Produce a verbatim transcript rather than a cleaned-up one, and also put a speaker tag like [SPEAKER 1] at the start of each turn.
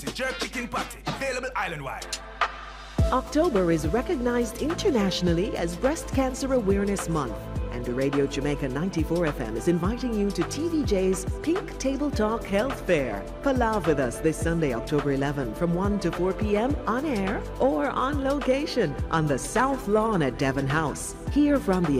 [SPEAKER 1] Jerk chicken patty, available island-wide.
[SPEAKER 2] October is recognized internationally as Breast Cancer Awareness Month, and Radio Jamaica ninety-four F M is inviting you to T V J's Pink Table Talk Health Fair. Palav with us this Sunday, October eleventh from one to four p.m. on air or on location on the South Lawn at Devon House. Hear from the